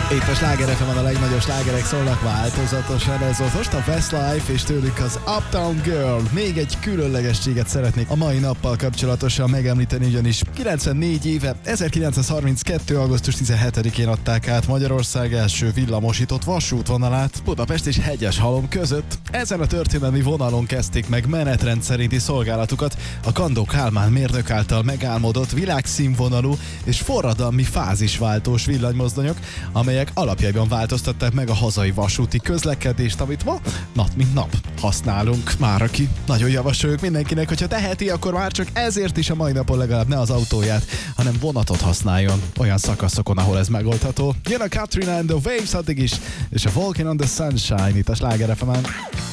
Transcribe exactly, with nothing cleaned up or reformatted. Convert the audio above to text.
Itt a Sláger ef em-en a legnagyobb slágerek szólnak változatosan, ez volt most a Westlife, és tőlük az Uptown Girl. Még egy különlegességet szeretnék a mai nappal kapcsolatosan megemlíteni, ugyanis kilencvennégy éve, ezerkilencszázharminckettő. augusztus tizenhetedikén adták át Magyarország első villamosított vasútvonalát Budapest és Hegyeshalom között. Ezen a történelmi vonalon kezdték meg menetrend szerinti szolgálatukat a Kandó Kálmán mérnök által megálmodott világszínvonalú és forradalmi fázisváltós villanymozdonyok, amelyek alapjaiban változtatták meg a hazai vasúti közlekedést, amit ma nap mint nap használunk. Már aki nagyon javasoljuk mindenkinek, hogyha teheti, akkor már csak ezért is a mai napon legalább ne az autóját, hanem vonatot használjon olyan szakaszokon, ahol ez megoldható. Jön a Katrina and the Waves addig is, és a Walking on the Sunshine itt a Sláger ef em-en.